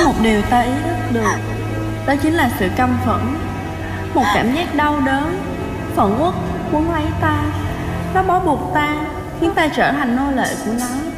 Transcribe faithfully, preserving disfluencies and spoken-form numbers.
một điều ta ý thức được, đó chính là sự căm phẫn. Một cảm giác đau đớn, phẫn uất cuốn lấy ta. Nó bó buộc ta, khiến ta trở thành nô lệ của nó.